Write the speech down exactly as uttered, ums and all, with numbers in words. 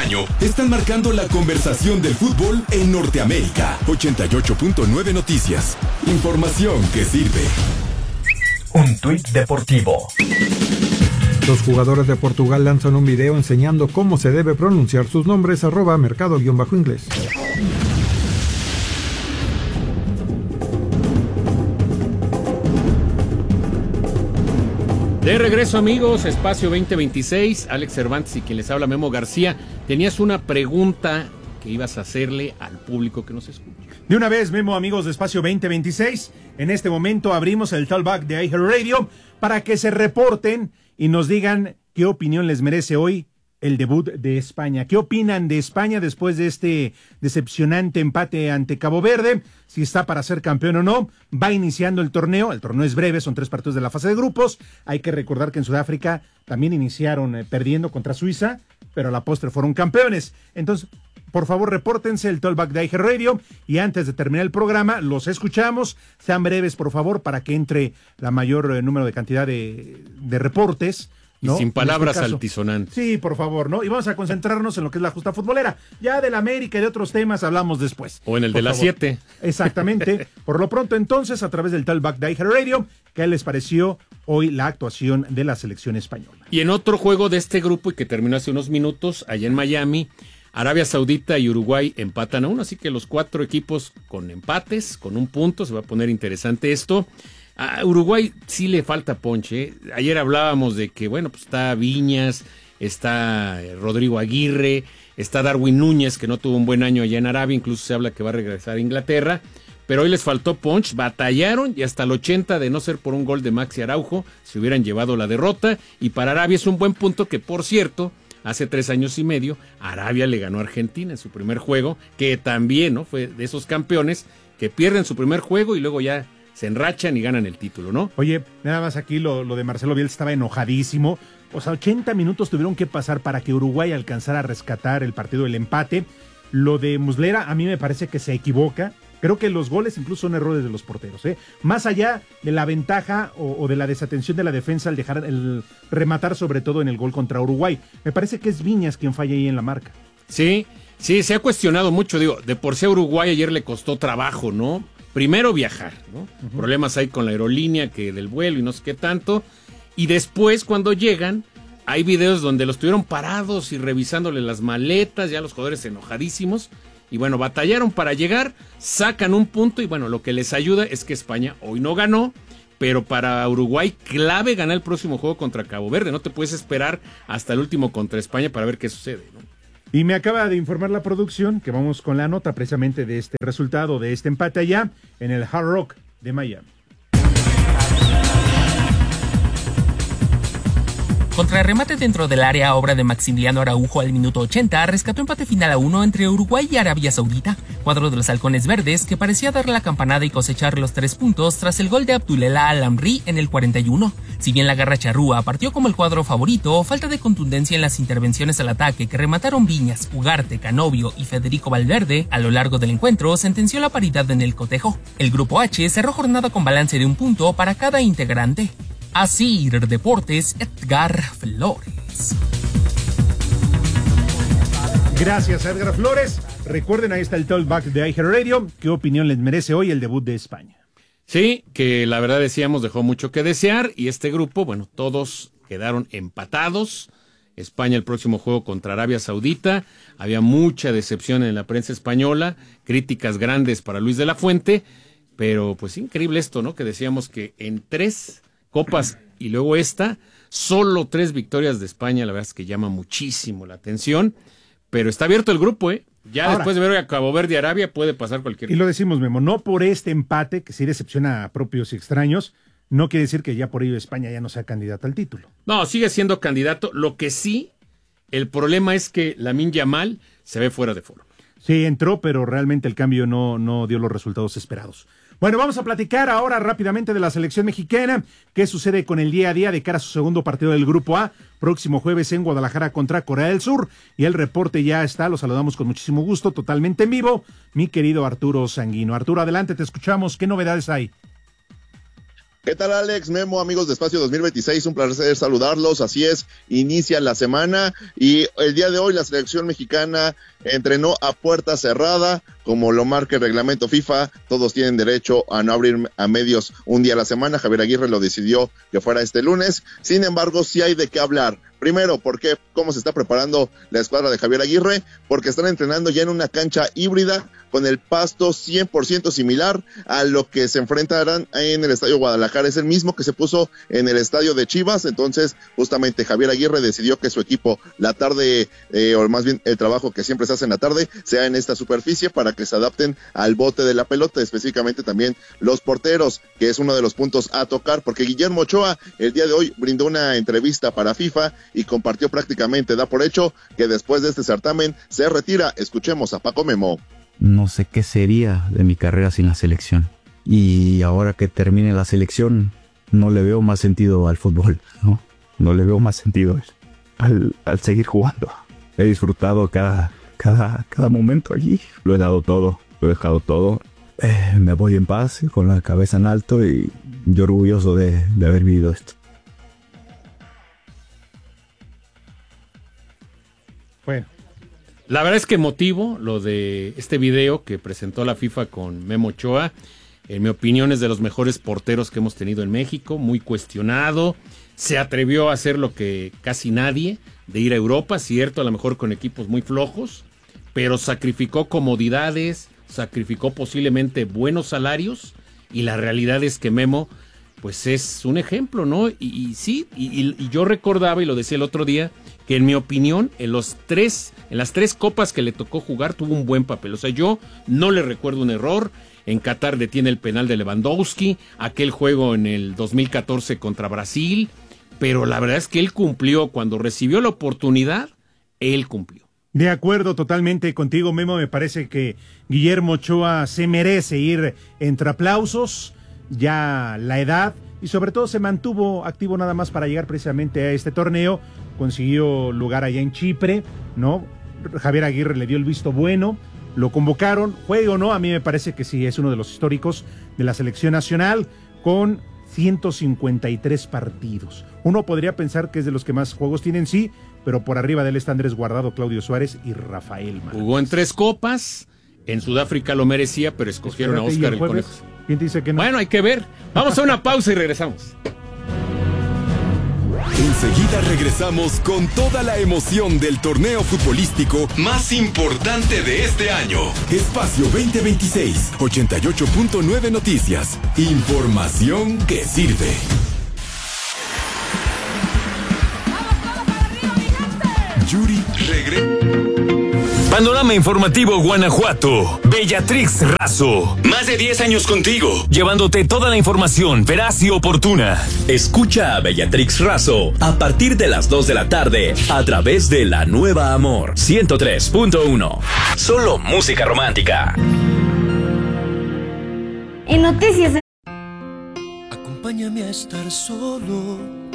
año están marcando la conversación del fútbol en Norteamérica. ochenta y ocho punto nueve Noticias. Información que sirve. Un tuit deportivo. Los jugadores de Portugal lanzan un video enseñando cómo se debe pronunciar sus nombres, arroba mercado-inglés. De regreso, amigos, Espacio veinte veintiséis, Alex Cervantes y quien les habla, Memo García. Tenías una pregunta que ibas a hacerle al público que nos escucha. De una vez, Memo, amigos de Espacio veinte veintiséis, en este momento abrimos el Talkback de iHeartRadio para que se reporten y nos digan qué opinión les merece hoy el debut de España. ¿Qué opinan de España después de este decepcionante empate ante Cabo Verde? Si está para ser campeón o no. Va iniciando el torneo. El torneo es breve, son tres partidos de la fase de grupos. Hay que recordar que en Sudáfrica también iniciaron eh, perdiendo contra Suiza, pero a la postre fueron campeones. Entonces, por favor, repórtense el Talkback de iHeartRadio y antes de terminar el programa, los escuchamos. Sean breves, por favor, para que entre la mayor eh, número de cantidad de, de reportes. ¿No? Y sin palabras este altisonantes. Sí, por favor, ¿no? Y vamos a concentrarnos en lo que es la justa futbolera. Ya del América y de otros temas hablamos después. O en el por de las siete. Exactamente. Por lo pronto, entonces, a través del Talkback de iHeartRadio, ¿qué les pareció hoy la actuación de la selección española? Y en otro juego de este grupo y que terminó hace unos minutos, allá en Miami, Arabia Saudita y Uruguay empatan a uno, así que los cuatro equipos con empates, con un punto, se va a poner interesante esto. A Uruguay sí le falta ponche. Ayer hablábamos de que, bueno, pues está Viñas, está Rodrigo Aguirre, está Darwin Núñez, que no tuvo un buen año allá en Arabia, incluso se habla que va a regresar a Inglaterra, pero hoy les faltó punch, batallaron y hasta el ochenta, de no ser por un gol de Maxi Araujo, se hubieran llevado la derrota, y para Arabia es un buen punto que, por cierto, hace tres años y medio, Arabia le ganó a Argentina en su primer juego, que también, ¿no?, fue de esos campeones que pierden su primer juego y luego ya se enrachan y ganan el título, ¿no? Oye, nada más aquí lo, lo de Marcelo Bielsa estaba enojadísimo. O sea, ochenta minutos tuvieron que pasar para que Uruguay alcanzara a rescatar el partido del empate. Lo de Muslera a mí me parece que se equivoca. Creo que los goles incluso son errores de los porteros, ¿eh? Más allá de la ventaja o, o de la desatención de la defensa al dejar el rematar, sobre todo en el gol contra Uruguay. Me parece que es Viñas quien falla ahí en la marca. Sí, sí, se ha cuestionado mucho. Digo, de por sí a Uruguay ayer le costó trabajo, ¿no? Primero viajar, ¿no? Uh-huh. Problemas hay con la aerolínea, que del vuelo y no sé qué tanto. Y después, cuando llegan, hay videos donde los tuvieron parados y revisándole las maletas, ya los jugadores enojadísimos. Y bueno, batallaron para llegar, sacan un punto y bueno, lo que les ayuda es que España hoy no ganó, pero para Uruguay clave ganar el próximo juego contra Cabo Verde. No te puedes esperar hasta el último contra España para ver qué sucede, ¿no? Y me acaba de informar la producción que vamos con la nota precisamente de este resultado, de este empate allá en el Hard Rock de Miami. Contrarremate dentro del área, obra de Maximiliano Araujo al minuto ochenta, rescató empate final a uno entre Uruguay y Arabia Saudita, cuadro de los halcones verdes que parecía dar la campanada y cosechar los tres puntos tras el gol de Abdullah Al-Amri en el cuarenta y uno. Si bien la garra charrúa partió como el cuadro favorito, falta de contundencia en las intervenciones al ataque que remataron Viñas, Ugarte, Canovio y Federico Valverde a lo largo del encuentro sentenció la paridad en el cotejo. El grupo H cerró jornada con balance de un punto para cada integrante. Así, Deportes, Edgar Flores. Gracias, Edgar Flores. Recuerden, ahí está el Talkback de iHeartRadio. ¿Qué opinión les merece hoy el debut de España? Sí, que la verdad decíamos dejó mucho que desear y este grupo, bueno, todos quedaron empatados. España el próximo juego contra Arabia Saudita. Había mucha decepción en la prensa española, críticas grandes para Luis de la Fuente, pero pues increíble esto, ¿no? Que decíamos que en tres copas y luego esta, solo tres victorias de España, la verdad es que llama muchísimo la atención, pero está abierto el grupo, ¿eh? Ya ahora, después de ver a Cabo Verde y Arabia puede pasar cualquier cosa. Y lo decimos, Memo, no por este empate, que sí decepciona a propios y extraños, no quiere decir que ya por ello España ya no sea candidata al título. No, sigue siendo candidato, lo que sí, el problema es que Lamine Yamal se ve fuera de forma. Sí, entró, pero realmente el cambio no, no dio los resultados esperados. Bueno, vamos a platicar ahora rápidamente de la selección mexicana. ¿Qué sucede con el día a día de cara a su segundo partido del Grupo A? Próximo jueves en Guadalajara contra Corea del Sur. Y el reporte ya está, lo saludamos con muchísimo gusto, totalmente en vivo. Mi querido Arturo Sanguino. Arturo, adelante, te escuchamos. ¿Qué novedades hay? ¿Qué tal, Alex, Memo, amigos de Espacio dos mil veintiséis? Un placer saludarlos. Así es, inicia la semana y el día de hoy la selección mexicana entrenó a puerta cerrada, como lo marca el reglamento FIFA. Todos tienen derecho a no abrir a medios un día a la semana. Javier Aguirre lo decidió que fuera este lunes. Sin embargo, sí hay de qué hablar. Primero, ¿por qué? ¿Cómo se está preparando la escuadra de Javier Aguirre? Porque están entrenando ya en una cancha híbrida con el pasto cien por ciento similar a lo que se enfrentarán en el Estadio Guadalajara. Es el mismo que se puso en el Estadio de Chivas. Entonces, justamente Javier Aguirre decidió que su equipo, la tarde, eh, o más bien el trabajo que siempre se hace en la tarde, sea en esta superficie para que se adapten al bote de la pelota, específicamente también los porteros, que es uno de los puntos a tocar, porque Guillermo Ochoa el día de hoy brindó una entrevista para FIFA y compartió prácticamente, da por hecho, que después de este certamen se retira. Escuchemos a Paco Memo. No sé qué sería de mi carrera sin la selección. Y ahora que termine la selección, no le veo más sentido al fútbol, ¿no? No le veo más sentido al, al seguir jugando. He disfrutado cada, cada, cada momento allí. Lo he dado todo, lo he dejado todo. Eh, me voy en paz, con la cabeza en alto y yo orgulloso de, de haber vivido esto. Bueno, la verdad es que emotivo lo de este video que presentó la FIFA con Memo Ochoa. En mi opinión es de los mejores porteros que hemos tenido en México, muy cuestionado. Se atrevió a hacer lo que casi nadie, de ir a Europa, cierto, a lo mejor con equipos muy flojos, pero sacrificó comodidades, sacrificó posiblemente buenos salarios, y la realidad es que Memo, pues es un ejemplo, ¿no? Y, y sí, y, y yo recordaba, y lo decía el otro día, que en mi opinión, en los tres, en las tres copas que le tocó jugar, tuvo un buen papel. O sea, yo no le recuerdo un error. En Qatar detiene el penal de Lewandowski, aquel juego en el dos mil catorce contra Brasil, pero la verdad es que él cumplió. Cuando recibió la oportunidad, él cumplió. De acuerdo totalmente contigo, Memo. Me parece que Guillermo Ochoa se merece ir entre aplausos. Ya la edad, y sobre todo se mantuvo activo nada más para llegar precisamente a este torneo. Consiguió lugar allá en Chipre, ¿no? Javier Aguirre le dio el visto bueno, lo convocaron, juegue o no, a mí me parece que sí, es uno de los históricos de la selección nacional, con ciento cincuenta y tres partidos. Uno podría pensar que es de los que más juegos tienen, sí, pero por arriba de él está Andrés Guardado, Claudio Suárez y Rafael Márquez. Jugó en tres copas, en Sudáfrica lo merecía, pero escogieron Espérate, a Óscar el, el jueves, Conejo. ¿Quién te dice que no? Bueno, hay que ver. Vamos a una pausa y regresamos. Enseguida regresamos con toda la emoción del torneo futbolístico más importante de este año. Espacio veinte veintiséis, ochenta y ocho punto nueve Noticias. Información que sirve. Yuri regresa. Panorama Informativo Guanajuato. Bellatrix Razo. Más de diez años contigo, llevándote toda la información veraz y oportuna. Escucha a Bellatrix Razo a partir de las dos de la tarde a través de La Nueva Amor ciento tres punto uno. Solo música romántica. En noticias. Acompáñame a estar solo.